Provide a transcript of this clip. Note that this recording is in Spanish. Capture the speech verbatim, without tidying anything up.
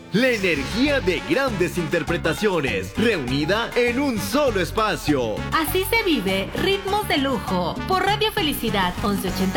La energía de grandes interpretaciones, reunida en un solo espacio. Así se vive Ritmos de Lujo, por Radio Felicidad once ochenta